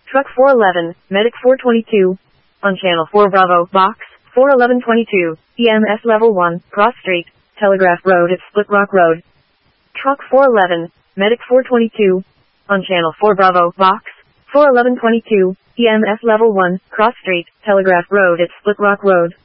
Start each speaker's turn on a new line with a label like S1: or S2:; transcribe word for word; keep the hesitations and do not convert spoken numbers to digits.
S1: Truck four eleven, Medic four twenty-two. On Channel four Bravo, Box, four eleven twenty-two, E M S Level one, Cross Street, Telegraph Road at Split Rock Road. Truck four eleven, Medic four twenty-two. On Channel four Bravo, Box, four eleven twenty-two, E M S Level one, Cross Street, Telegraph Road at Split Rock Road.